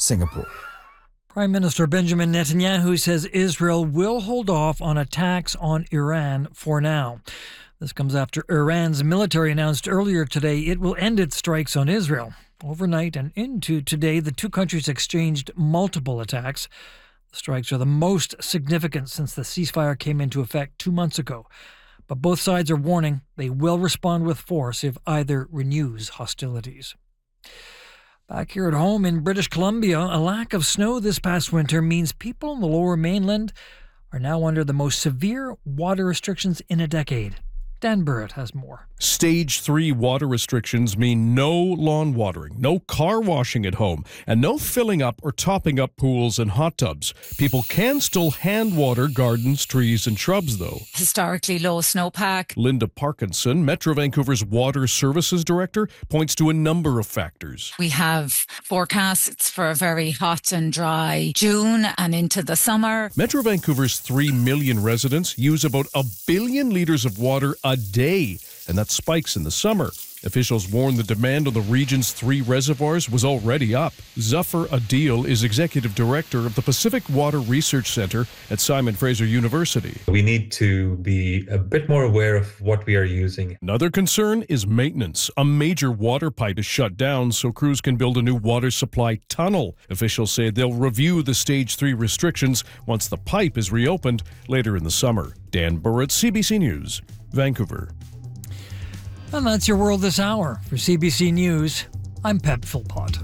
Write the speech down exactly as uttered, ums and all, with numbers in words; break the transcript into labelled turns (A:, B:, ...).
A: Singapore.
B: Prime Minister Benjamin Netanyahu says Israel will hold off on attacks on Iran for now. This comes after Iran's military announced earlier today it will end its strikes on Israel. Overnight and into today, the two countries exchanged multiple attacks. The strikes are the most significant since the ceasefire came into effect two months ago. But both sides are warning they will respond with force if either renews hostilities. Back here at home in British Columbia, a lack of snow this past winter means people on the Lower Mainland are now under the most severe water restrictions in a decade. Dan Burritt has more.
C: Stage three water restrictions mean no lawn watering, no car washing at home, and no filling up or topping up pools and hot tubs. People can still hand water gardens, trees, and shrubs, though.
D: Historically low snowpack.
C: Linda Parkinson, Metro Vancouver's Water Services Director, points to a number of factors.
D: We have forecasts for a very hot and dry June and into the summer.
C: Metro Vancouver's three million residents use about a billion litres of water a day, and that spikes in the summer. Officials warn the demand on the region's three reservoirs was already up. Zafar Adil is executive director of the Pacific Water Research Centre at Simon Fraser University.
E: We need to be a bit more aware of what we are using.
C: Another concern is maintenance. A major water pipe is shut down so crews can build a new water supply tunnel. Officials say they'll review the Stage three restrictions once the pipe is reopened later in the summer. Dan Burritt, C B C News, Vancouver.
B: And that's your world this hour. For C B C News, I'm Pep Philpott.